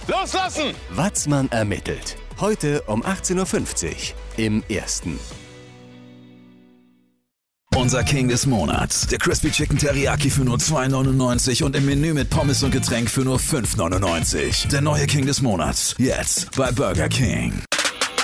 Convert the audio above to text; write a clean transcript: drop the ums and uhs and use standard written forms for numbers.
Loslassen! Watzmann ermittelt. Heute um 18:50 Uhr im Ersten. Unser King des Monats. Der Crispy Chicken Teriyaki für nur $2,99 und im Menü mit Pommes und Getränk für nur $5,99. Der neue King des Monats. Jetzt bei Burger King.